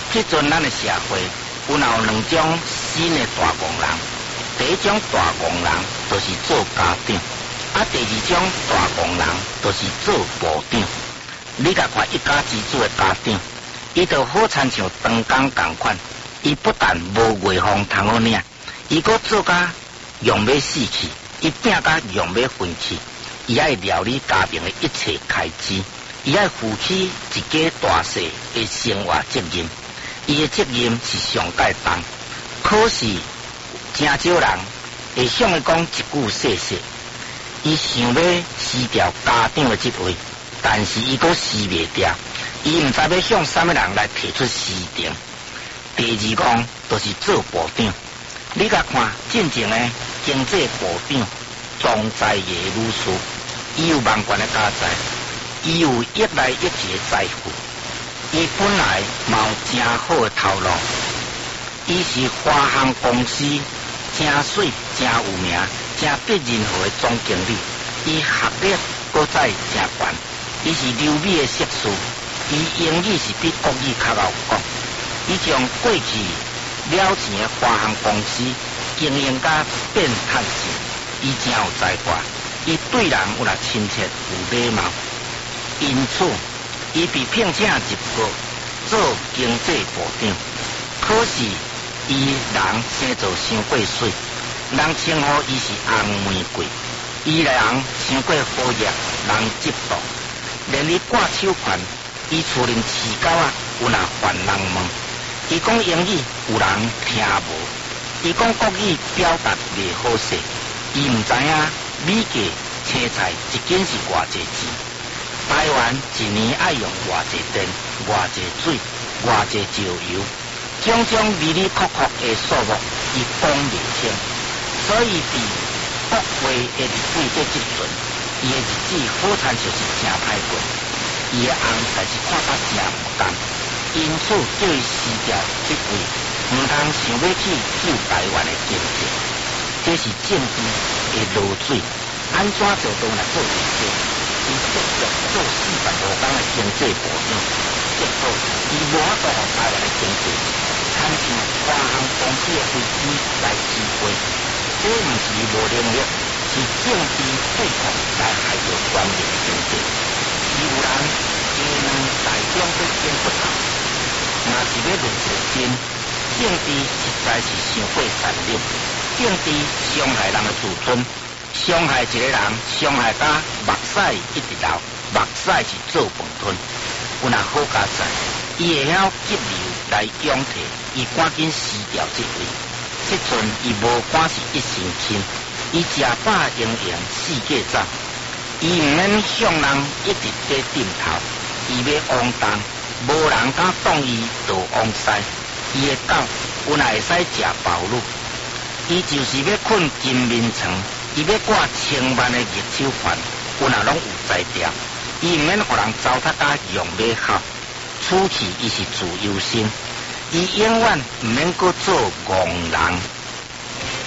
迄阵咱的社会有两种新的大工人，第一种大工人就是做家长，第二种大工人就是做部长。你甲看一家之主的家长，伊就好亲像长工共款，伊不但无月俸通好领，伊阁做甲用要死去，伊拼甲用要分去，伊爱料理家庭的一切开支，伊爱负起一家大细的生活责任，伊的责任是上介重。可是真少人会想要讲一句细细，伊想要辞掉家长的职位，但是伊阁辞袂掉，伊毋知要向什么人来提出辞呈。第二讲就是做部长，你甲看进前的经济部长庄在野女士，伊有万贯的家财，伊有越来越多的财富，伊本来嘛有真好的头路，伊是华航公司真水、真有名、真得人和的总经理，伊学历搁再真悬，伊是留美的硕士，伊英语是比国语较好讲，伊将过去了钱的华航公司经营甲变趁钱，伊真有才华，伊对人有亲切有礼貌，因此伊被聘请入阁做经济部长。可是伊人生做伤过水，人称呼伊是红玫瑰，伊人伤过好业，人嫉妒，连伊挂手环，伊厝邻饲狗有烦人问，伊讲英语有人听无，伊讲国语表达袂好势，伊毋知影米价青菜一斤是偌济钱，台湾一年爱用偌济电、偌济水、偌济石油，种种离离曲曲的数目，伊讲袂清，所以伫国会的日子这阵，伊的日子好亲像是真歹过，伊的红但是看甲真唔甘，因此叫伊辞掉职位，唔通想要去救台湾的经济，这是政治的落水，安怎做都来做成绩？伊继续做45天的经济部长，结果伊无法度互台湾的经济参像华航公司的飞机来支配，这毋是无能力，是政治对抗来害到全面的经济。是有人鸡卵大中都见不透，若是要论做真，政治实在是伤过残忍，政治伤害人的自尊。伤害一个人，伤害甲目屎一直流，目屎是做饭吞。有若好家在，伊会晓急流来仰替，伊赶紧辞掉这位。这阵伊无管是一身轻，伊食饱营营四界走，伊毋免向人一直在点头，伊要往东，无人敢挡伊就往西。伊的狗有若会使食饱乳，伊就是要困金面床。伊要挂千万的热手环，有若拢有才调，伊毋免互人糟蹋甲用尾好。此时伊是自由身，伊永远毋免搁做戆人。